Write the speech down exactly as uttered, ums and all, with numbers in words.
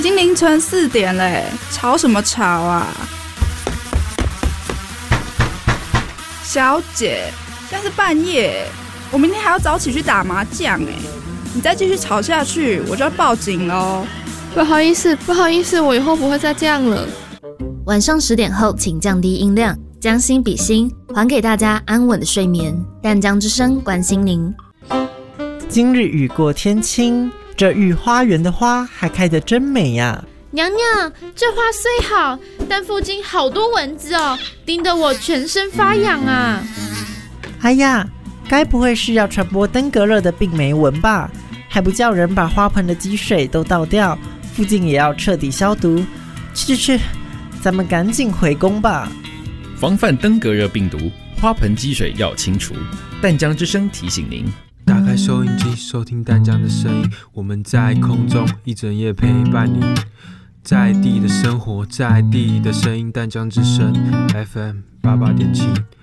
经凌晨四点嘞，吵什么吵啊？小姐，现在是半夜，我明天还要早起去打麻将哎，你再继续吵下去，我就要报警喽。 不好意思，不好意思，我以后不会再这样了。 晚上十点后，请降低音量，将心比心，还给大家安稳的睡眠。淡江之声关心您。 今日雨过天晴，这御花园的花还开得真美呀、啊！ 娘娘，这花虽好，但附近好多蚊子哦，叮得我全身发痒啊！ 哎呀，该不会是要传播登革热的病媒蚊吧？还不叫人把花盆的积水都倒掉，附近也要彻底消毒。去去去，咱们赶紧回宫吧！ 防范登革热病毒，花盆积水要清除。淡江之声提醒您。 打开收音机，收听淡江的声音，我们在空中一整夜陪伴你。在地的生活，在地的声音，淡江之声 F M 八八点七。